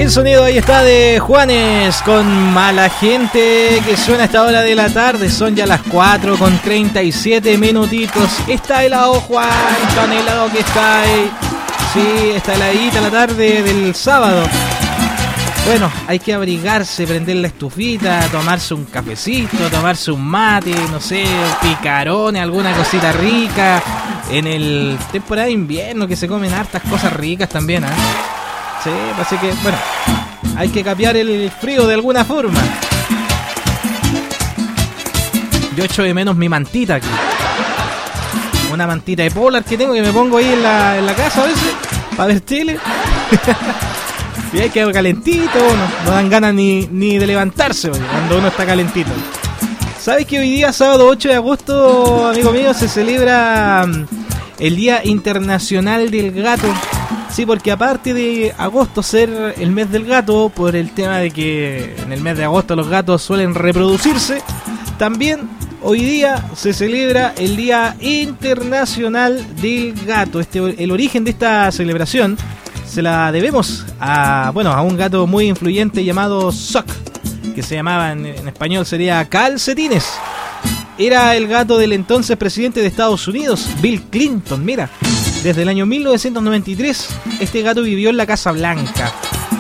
El sonido ahí está de Juanes con Mala Gente, que suena a esta hora de la tarde. Son ya las 4:37 minutitos. Está helado, Juan, tan helado que está ahí. Sí, está heladita la tarde del sábado. Bueno, hay que abrigarse, prender la estufita, tomarse un cafecito, tomarse un mate, no sé, picarones, alguna cosita rica. En el temporada de invierno que se comen hartas cosas ricas también, ¿eh? Sí, así que, bueno, hay que capear el frío de alguna forma. Yo echo de menos mi mantita aquí. Una mantita de polar que tengo, que me pongo ahí en la casa a veces, para ver tele. Y hay que quedar calentito, no dan ganas ni de levantarse, oye, cuando uno está calentito. ¿Sabes que hoy día, sábado 8 de agosto, amigo mío, se celebra el Día Internacional del Gato? Sí, porque aparte de agosto ser el mes del gato, por el tema de que en el mes de agosto los gatos suelen reproducirse, también hoy día se celebra el Día Internacional del Gato. El origen de esta celebración se la debemos a un gato muy influyente llamado Sock, que se llamaba en español sería Calcetines. Era el gato del entonces presidente de Estados Unidos, Bill Clinton. Mira, desde el año 1993 este gato vivió en la Casa Blanca.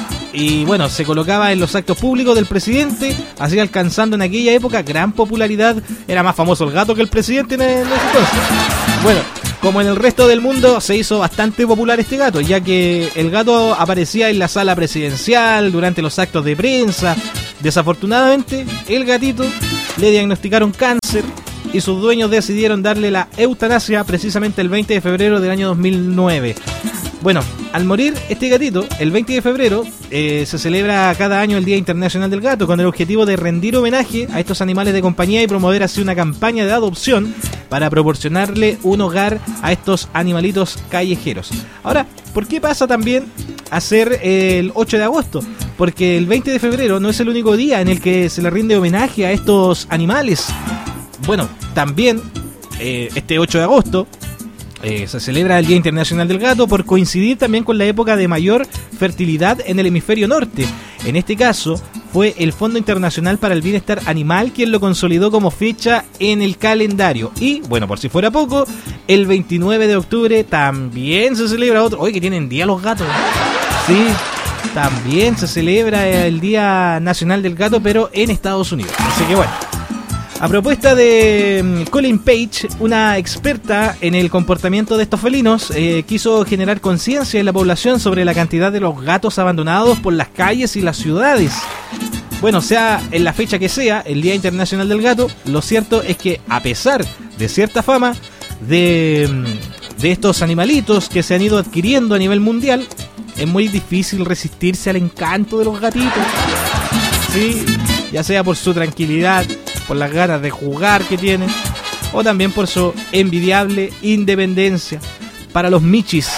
Y bueno, se colocaba en los actos públicos del presidente, así alcanzando en aquella época gran popularidad. Era más famoso el gato que el presidente en ese entonces. Bueno, como en el resto del mundo, se hizo bastante popular este gato, ya que el gato aparecía en la sala presidencial durante los actos de prensa. Desafortunadamente, el gatito le diagnosticaron cáncer y sus dueños decidieron darle la eutanasia precisamente el 20 de febrero del año 2009. Bueno, al morir este gatito, el 20 de febrero, se celebra cada año el Día Internacional del Gato, con el objetivo de rendir homenaje a estos animales de compañía y promover así una campaña de adopción para proporcionarle un hogar a estos animalitos callejeros. Ahora, ¿por qué pasa también a ser el 8 de agosto? Porque el 20 de febrero no es el único día en el que se le rinde homenaje a estos animales. Bueno, también este 8 de agosto se celebra el Día Internacional del Gato por coincidir también con la época de mayor fertilidad en el hemisferio norte. En este caso fue el Fondo Internacional para el Bienestar Animal quien lo consolidó como fecha en el calendario. Y, bueno, por si fuera poco, el 29 de octubre también se celebra otro... Oye, que tienen día los gatos. Sí, también se celebra el Día Nacional del Gato, pero en Estados Unidos. Así que bueno. A propuesta de Colin Page, una experta en el comportamiento de estos felinos, quiso generar conciencia en la población sobre la cantidad de los gatos abandonados por las calles y las ciudades. Bueno, sea en la fecha que sea, el Día Internacional del Gato, lo cierto es que a pesar de cierta fama de estos animalitos que se han ido adquiriendo a nivel mundial, es muy difícil resistirse al encanto de los gatitos. Sí, ya sea por su tranquilidad, por las ganas de jugar que tienen, o también por su envidiable independencia. Para los michis,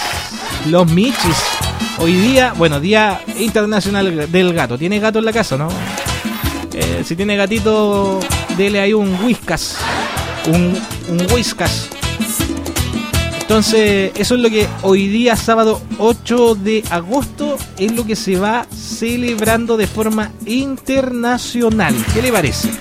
hoy día, bueno, Día Internacional del Gato. ¿Tiene gato en la casa, no? Si tiene gatito, dele ahí un whiskas, un whiskas. Entonces, eso es lo que hoy día, sábado 8 de agosto, es lo que se va celebrando de forma internacional. ¿Qué le parece?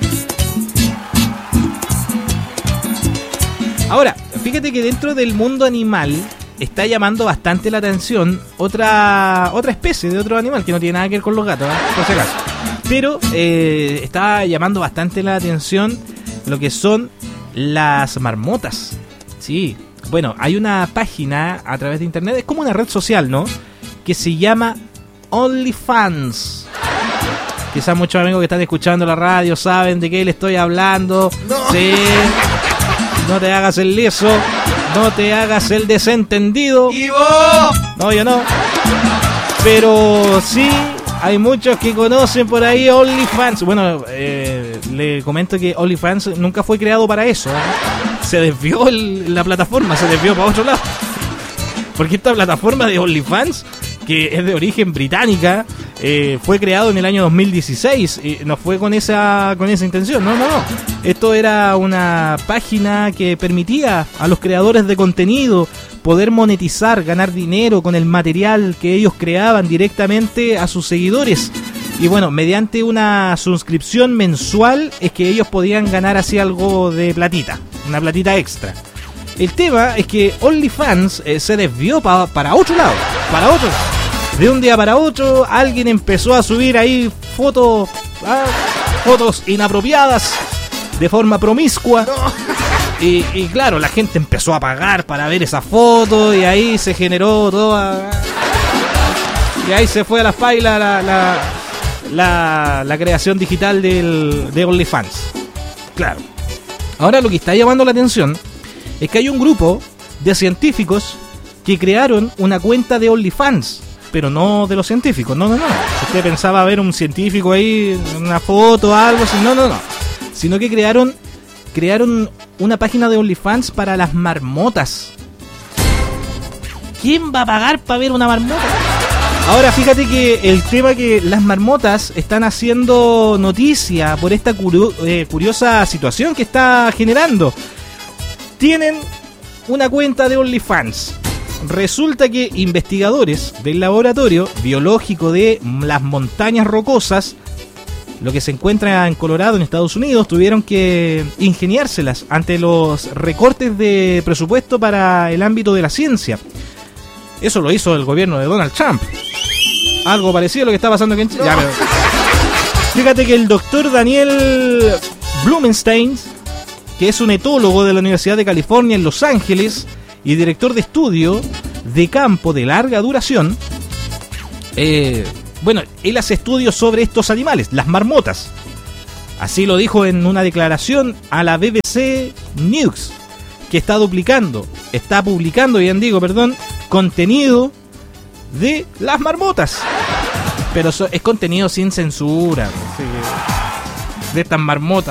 Ahora, fíjate que dentro del mundo animal está llamando bastante la atención otra especie de otro animal que no tiene nada que ver con los gatos, ¿eh? Por si acaso. Pero está llamando bastante la atención lo que son las marmotas. Sí, bueno, hay una página a través de internet, es como una red social, ¿no? Que se llama OnlyFans. Quizás muchos amigos que están escuchando la radio saben de qué le estoy hablando. No. Sí. No te hagas el liso, no te hagas el desentendido. ¿Y vos? No, yo no. Pero sí, hay muchos que conocen por ahí OnlyFans. Bueno, le comento que OnlyFans nunca fue creado para eso, ¿eh? Se desvió la plataforma, se desvió para otro lado. Porque esta plataforma de OnlyFans, que es de origen británica, fue creado en el año 2016 y no fue con esa intención, no. Esto era una página que permitía a los creadores de contenido poder monetizar, ganar dinero con el material que ellos creaban directamente a sus seguidores. Y bueno, mediante una suscripción mensual es que ellos podían ganar así algo de platita, una platita extra. El tema es que OnlyFans se desvió para otro lado, De un día para otro, alguien empezó a subir ahí fotos inapropiadas, de forma promiscua. Y claro, la gente empezó a pagar para ver esas fotos y ahí se generó toda... Y ahí se fue a la paila la creación digital de OnlyFans. Claro. Ahora lo que está llamando la atención es que hay un grupo de científicos que crearon una cuenta de OnlyFans, pero no de los científicos, no. Si usted pensaba ver un científico ahí, una foto o algo así, no. Sino que crearon una página de OnlyFans para las marmotas. ¿Quién va a pagar para ver una marmota? Ahora fíjate que el tema que las marmotas están haciendo noticia por esta curiosa situación que está generando. Tienen una cuenta de OnlyFans. Resulta que investigadores del laboratorio biológico de las montañas rocosas, lo que se encuentra en Colorado, en Estados Unidos, tuvieron que ingeniárselas ante los recortes de presupuesto para el ámbito de la ciencia. Eso lo hizo el gobierno de Donald Trump. Algo parecido a lo que está pasando aquí en Chile. No. Fíjate que el doctor Daniel Blumenstein, que es un etólogo de la Universidad de California en Los Ángeles y director de estudio de campo de larga duración, él hace estudios sobre estos animales, las marmotas. Así lo dijo en una declaración a la BBC News, que está publicando, contenido de las marmotas. Pero es contenido sin censura, ¿sí? De estas marmotas.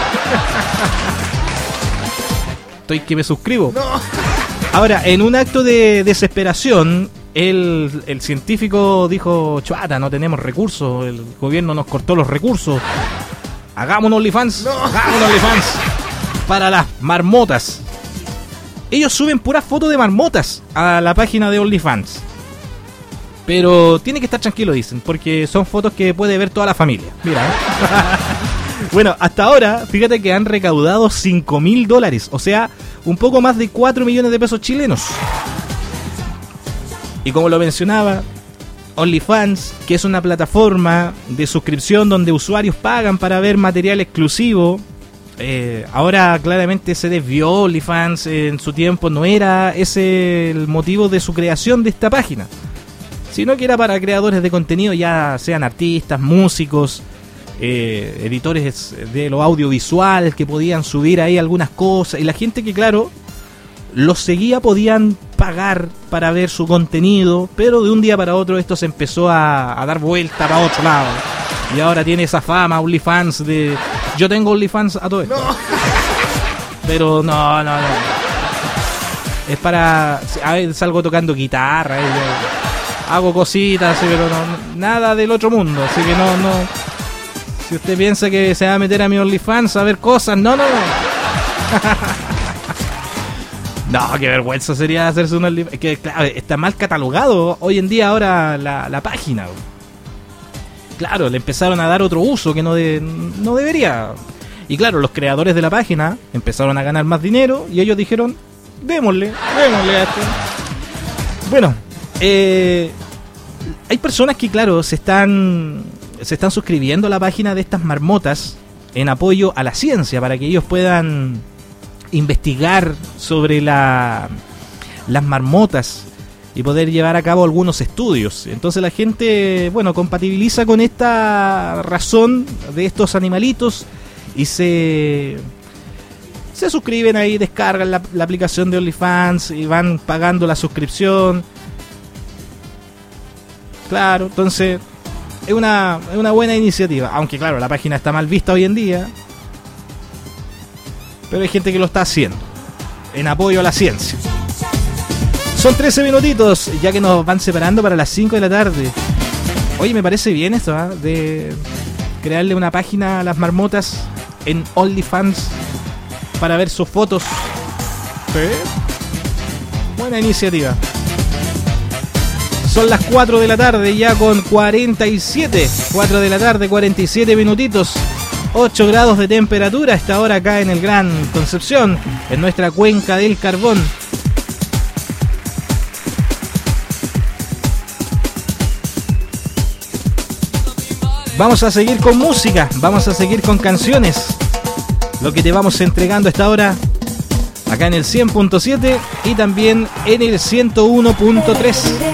Estoy que me suscribo. No. Ahora, en un acto de desesperación, el científico dijo: chuata, no tenemos recursos, el gobierno nos cortó los recursos. Hagamos un OnlyFans, para las marmotas. Ellos suben puras fotos de marmotas a la página de OnlyFans. Pero tiene que estar tranquilo, dicen, porque son fotos que puede ver toda la familia. Mira. Bueno, hasta ahora, fíjate que han recaudado $5,000, o sea, un poco más de 4 millones de pesos chilenos. Y como lo mencionaba, OnlyFans, que es una plataforma de suscripción donde usuarios pagan para ver material exclusivo, ahora claramente se desvió. OnlyFans en su tiempo no era ese el motivo de su creación de esta página, sino que era para creadores de contenido, ya sean artistas, músicos, editores de lo audiovisual, que podían subir ahí algunas cosas, y la gente que, claro, los seguía podían pagar para ver su contenido, pero de un día para otro esto se empezó a dar vuelta para otro lado, y ahora tiene esa fama OnlyFans de... Yo tengo OnlyFans a todo esto. No. Pero no. Es para... A ver, salgo tocando guitarra, hago cositas, pero no, nada del otro mundo, así que no. Si usted piensa que se va a meter a mi OnlyFans a ver cosas, no. No, qué vergüenza sería hacerse un OnlyFans. Que claro, está mal catalogado hoy en día ahora la página. Claro, le empezaron a dar otro uso que no debería. Y claro, los creadores de la página empezaron a ganar más dinero y ellos dijeron: démosle a esto. Bueno, hay personas que, claro, se están suscribiendo a la página de estas marmotas en apoyo a la ciencia, para que ellos puedan investigar sobre las marmotas y poder llevar a cabo algunos estudios. Entonces la gente, compatibiliza con esta razón de estos animalitos y se suscriben ahí, descargan la aplicación de OnlyFans y van pagando la suscripción. Claro, entonces es una buena iniciativa, aunque claro, la página está mal vista hoy en día, pero hay gente que lo está haciendo en apoyo a la ciencia. Son 13 minutitos, ya que nos van separando para las 5 de la tarde. Oye, me parece bien esto, de crearle una página a las marmotas en OnlyFans para ver sus fotos. ¿Sí? Buena iniciativa. Son las 4 de la tarde ya con 47. 4 de la tarde, 47 minutitos. 8 grados de temperatura a esta hora acá en el Gran Concepción, en nuestra cuenca del Carbón. Vamos a seguir con música, vamos a seguir con canciones. Lo que te vamos entregando a esta hora acá en el 100.7 y también en el 101.3.